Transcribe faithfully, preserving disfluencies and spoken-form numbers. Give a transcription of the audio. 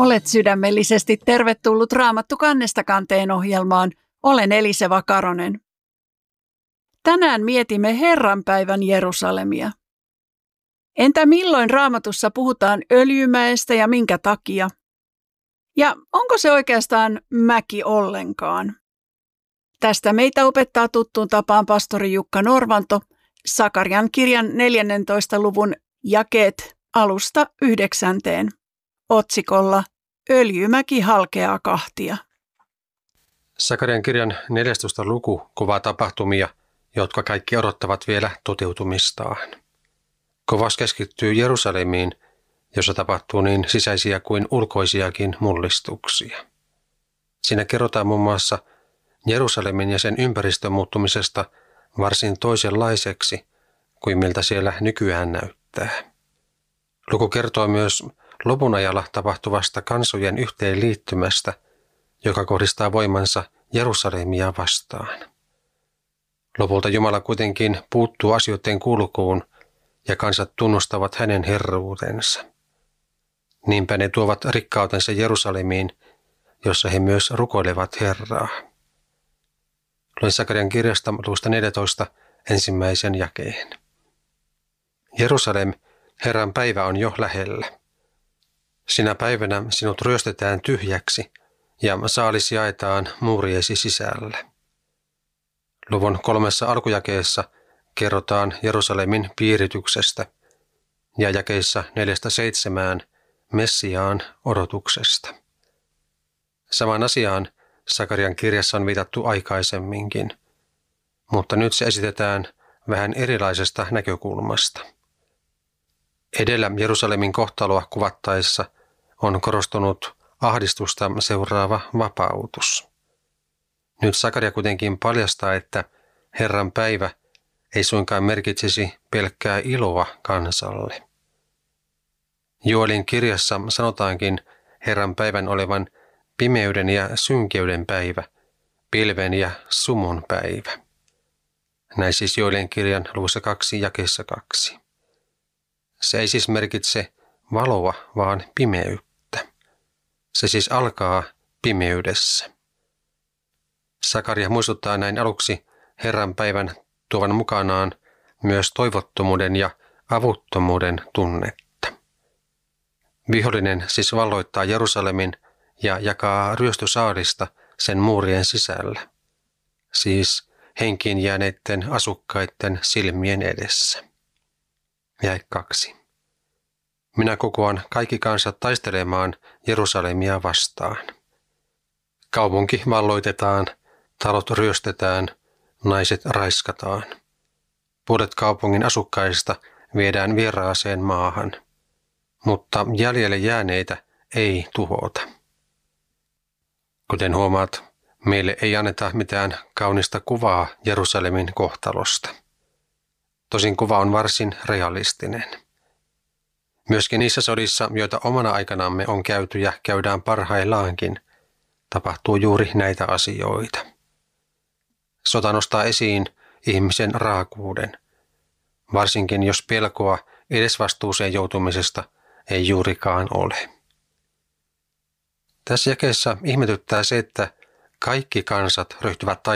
Olet sydämellisesti tervetullut Raamattu kannesta kanteen ohjelmaan. Olen Eliseva Karonen. Tänään mietimme Herranpäivän Jerusalemia. Entä milloin Raamatussa puhutaan Öljymäestä ja minkä takia? Ja onko se oikeastaan mäki ollenkaan? Tästä meitä opettaa tuttuun tapaan pastori Jukka Norvanto, Sakarian kirjan neljännentoista luvun jakeet alusta yhdeksänteen. Otsikolla Öljymäki halkeaa kahtia. Sakarian kirjan neljästoista luku kuvaa tapahtumia, jotka kaikki odottavat vielä toteutumistaan. Kuvaus keskittyy Jerusalemiin, jossa tapahtuu niin sisäisiä kuin ulkoisiakin mullistuksia. Siinä kerrotaan muun muassa Jerusalemin ja sen ympäristön muuttumisesta varsin toisenlaiseksi kuin miltä siellä nykyään näyttää. Luku kertoo myös lopun ajalla tapahtuvasta kansojen yhteenliittymästä, joka kohdistaa voimansa Jerusalemia vastaan. Lopulta Jumala kuitenkin puuttuu asioiden kulkuun ja kansat tunnustavat hänen herruutensa. Niinpä ne tuovat rikkautensa Jerusalemiin, jossa he myös rukoilevat Herraa. Luen Sakarian kirjasta luvusta neljätoista ensimmäisen jakeen. Jerusalem, Herran päivä on jo lähellä. Sinä päivänä sinut ryöstetään tyhjäksi ja saalis jaetaan muuriesi sisällä. Luvun kolmessa alkujakeessa kerrotaan Jerusalemin piirityksestä ja jakeissa neljästä seitsemään Messiaan odotuksesta. Samaan asiaan Sakarian kirjassa on viitattu aikaisemminkin, mutta nyt se esitetään vähän erilaisesta näkökulmasta. Edellä Jerusalemin kohtaloa kuvattaessa on korostunut ahdistusta seuraava vapautus. Nyt Sakaria kuitenkin paljastaa, että Herran päivä ei suinkaan merkitsisi pelkkää iloa kansalle. Joelin kirjassa sanotaankin Herran päivän olevan pimeyden ja synkeyden päivä, pilven ja sumun päivä. Näin siis Joelin kirjan luvussa kaksi jakeessa kaksi. Se ei siis merkitse valoa, vaan pimeyttä. Se siis alkaa pimeydessä. Sakaria muistuttaa näin aluksi Herran päivän tuovan mukanaan myös toivottomuuden ja avuttomuuden tunnetta. Vihollinen siis valloittaa Jerusalemin ja jakaa ryöstösaalista sen muurien sisällä, siis henkiin jääneiden asukkaiden silmien edessä. Jae kaksi. Minä kokoan kaikki kansat taistelemaan Jerusalemia vastaan. Kaupunki valloitetaan, talot ryöstetään, naiset raiskataan. Puolet kaupungin asukkaista viedään vieraaseen maahan, mutta jäljelle jääneitä ei tuhota. Kuten huomaat, meille ei anneta mitään kaunista kuvaa Jerusalemin kohtalosta. Tosin kuva on varsin realistinen. Myöskin niissä sodissa, joita omana aikanamme on käyty ja käydään parhaillaankin, tapahtuu juuri näitä asioita. Sota nostaa esiin ihmisen raakuuden, varsinkin jos pelkoa edesvastuuseen joutumisesta ei juurikaan ole. Tässä jakeessa ihmetyttää se, että kaikki kansat ryhtyvät